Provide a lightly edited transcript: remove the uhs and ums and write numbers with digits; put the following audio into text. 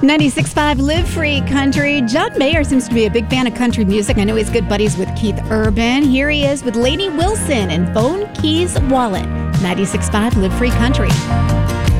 96.5 Live Free Country. John Mayer seems to be a big fan of country music. I know he's good buddies with Keith Urban. Here he is with Lainey Wilson and Phone Keys Wallet. 96.5 Live Free Country.